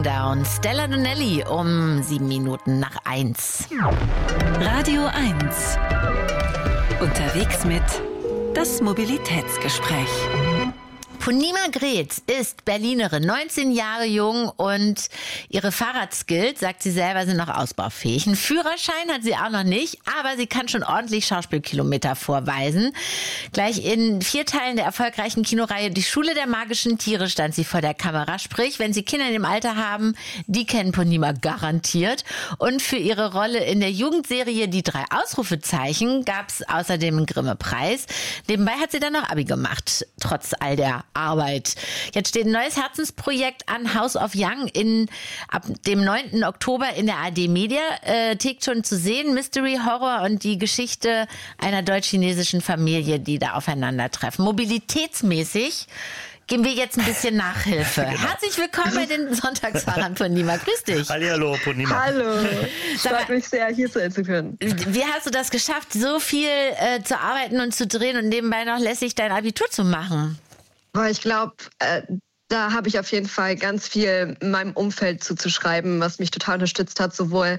Countdown. Stella Donnelly um 7:07. Radio 1. Unterwegs mit das Mobilitätsgespräch. Punima Gretz ist Berlinerin, 19 Jahre jung und ihre Fahrradskills, sagt sie selber, sind noch ausbaufähig. Einen Führerschein hat sie auch noch nicht, aber sie kann schon ordentlich Schauspielkilometer vorweisen. Gleich in 4 Teilen der erfolgreichen Kinoreihe Die Schule der magischen Tiere stand sie vor der Kamera. Sprich, wenn Sie Kinder in dem Alter haben, die kennen Punima garantiert. Und für ihre Rolle in der Jugendserie Die 3 Ausrufezeichen gab es außerdem einen Grimme-Preis. Nebenbei hat sie dann noch Abi gemacht, trotz all der Arbeit. Jetzt steht ein neues Herzensprojekt an, House of Young, ab dem 9. Oktober in der ARD-Mediathek schon zu sehen. Mystery, Horror und die Geschichte einer deutsch-chinesischen Familie, die da aufeinandertreffen. Mobilitätsmäßig geben wir jetzt ein bisschen Nachhilfe. Genau. Herzlich willkommen bei den Sonntagsfahrern, Punima. Grüß dich. Hallihallo, Punima. Hallo. Freut mich sehr, hier sein zu können. Wie hast du das geschafft, so viel zu arbeiten und zu drehen und nebenbei noch lässig dein Abitur zu machen? Ich glaube, da habe ich auf jeden Fall ganz viel in meinem Umfeld zuzuschreiben, was mich total unterstützt hat, sowohl